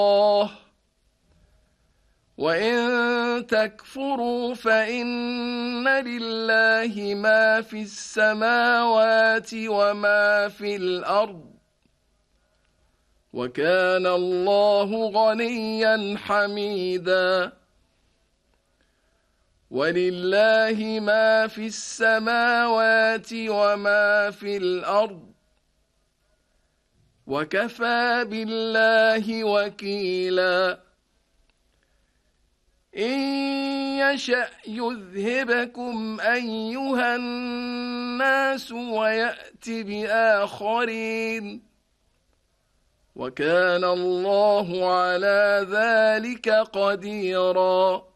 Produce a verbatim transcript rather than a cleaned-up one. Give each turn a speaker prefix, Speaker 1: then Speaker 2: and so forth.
Speaker 1: الله وإن تكفروا فإن لله ما في السماوات وما في الأرض وكان الله غنيا حميدا ولله ما في السماوات وما في الأرض وكفى بالله وكيلا إن يشأ يذهبكم أيها الناس ويأت بآخرين وكان الله على ذلك قديرا